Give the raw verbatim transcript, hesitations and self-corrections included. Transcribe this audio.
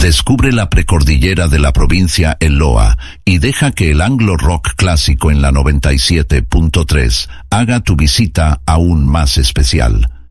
Descubre la precordillera de la provincia El Loa y deja que el Anglo Rock clásico en la noventa y siete punto tres haga tu visita aún más especial.